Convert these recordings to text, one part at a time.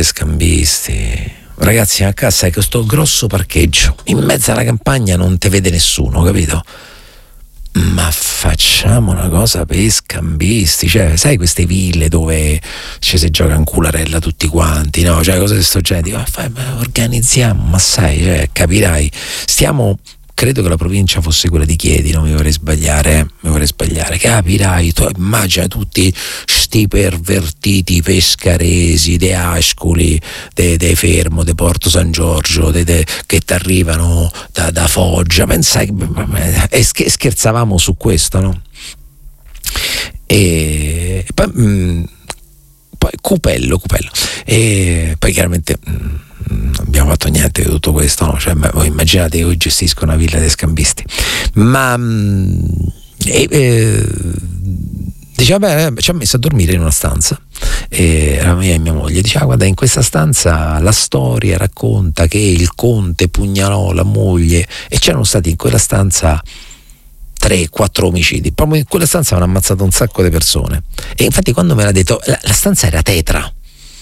Scambisti. Ragazzi, a casa è questo grosso parcheggio in mezzo alla campagna, non te vede nessuno, capito? Ma facciamo una cosa per Scambisti, cioè, sai queste ville dove ci si gioca in cularella tutti quanti, no? Cioè, cose di sto genere, dico, ma organizziamo, ma sai, cioè, capirai, credo che la provincia fosse quella di Chieti, non mi vorrei sbagliare, capirai, tu immagina tutti sti pervertiti pescaresi, de Ascoli, de Fermo, de Porto San Giorgio, che ti arrivano da Foggia, pensai e scherzavamo su questo, no? E poi Cupello, e poi chiaramente non abbiamo fatto niente di tutto questo, no? Cioè, voi immaginate che io gestisco una villa dei Scambisti, ma diceva, ci ha messo a dormire in una stanza, era mia e mia moglie, diceva, guarda, in questa stanza la storia racconta che il conte pugnalò la moglie, e c'erano stati in quella stanza 3-4 omicidi, proprio in quella stanza hanno ammazzato un sacco di persone. E infatti quando me l'ha detto, la stanza era tetra,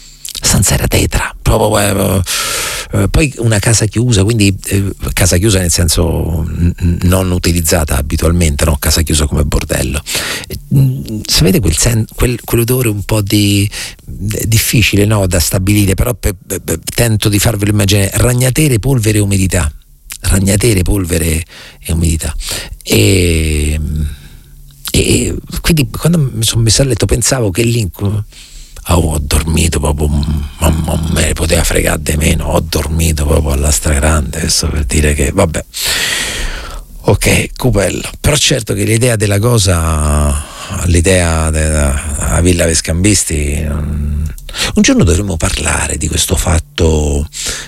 proprio, poi una casa chiusa, quindi casa chiusa nel senso non utilizzata abitualmente, no? Casa chiusa come bordello. Sapete quell'odore un po' difficile, no? Da stabilire, però tento di farvelo immaginare: ragnatele, polvere e umidità. E quindi quando mi sono messo a letto pensavo che lì ho dormito proprio, mamma me poteva fregare di meno, ho dormito proprio alla stragrande, questo per dire che vabbè, ok, Cupello. Però certo che l'idea della Villa dei Scambisti, un giorno dovremmo parlare di questo fatto.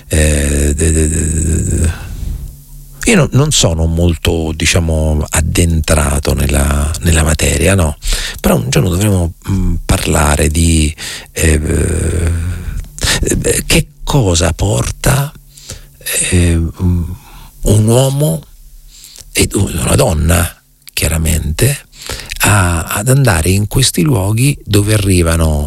Io non sono molto, diciamo, addentrato nella materia, no? Però un giorno dovremo parlare di che cosa porta un uomo e una donna, chiaramente, ad andare in questi luoghi dove arrivano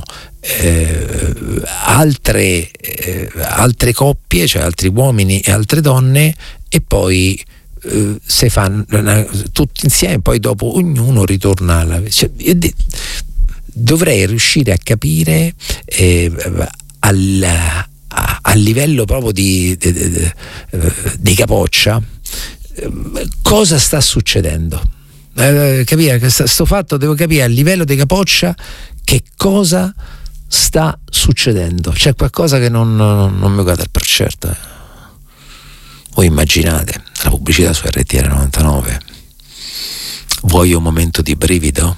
altre coppie, cioè altri uomini e altre donne, e poi se fanno tutti insieme, poi dopo ognuno ritorna cioè, dovrei riuscire a capire al livello proprio di Capoccia cosa sta succedendo, capire questo fatto, devo capire a livello di Capoccia che cosa sta succedendo. C'è qualcosa che non mi guarda per certo. Voi immaginate la pubblicità su RTL 99? Vuoi un momento di brivido?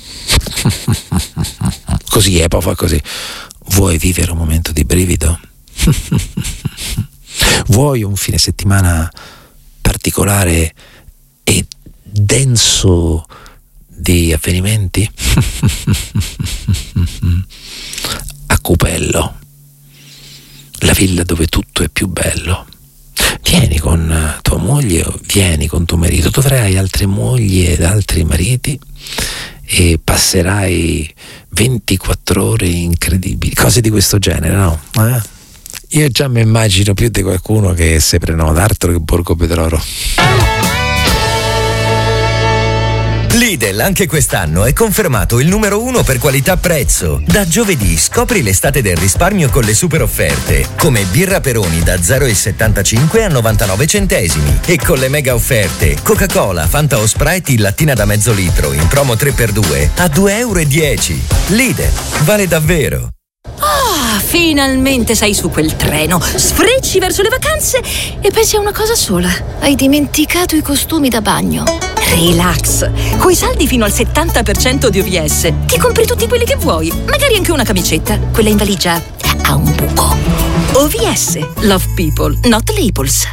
Così Epo fa così. Vuoi vivere un momento di brivido? Vuoi un fine settimana particolare e denso di avvenimenti? A Cupello, la villa dove tutto è più bello. Vieni con tua moglie o vieni con tuo marito, tu avrai altre mogli ed altri mariti e passerai 24 ore incredibili, cose di questo genere, no? Io già mi immagino più di qualcuno che si prenota altro che Borgo Pedroro. Lidl anche quest'anno è confermato il numero 1 per qualità-prezzo. Da giovedì scopri l'estate del risparmio con le super offerte, come birra Peroni da 0,75 a 99 centesimi, e con le mega offerte Coca-Cola, Fanta o Sprite in lattina da mezzo litro in promo 3x2 a 2,10 €. Lidl, vale davvero. Finalmente sei su quel treno, sfrecci verso le vacanze e pensi a una cosa sola: hai dimenticato i costumi da bagno. Relax, coi saldi fino al 70% di OVS ti compri tutti quelli che vuoi, magari anche una camicetta, quella in valigia ha un buco. OVS, Love People, Not Labels.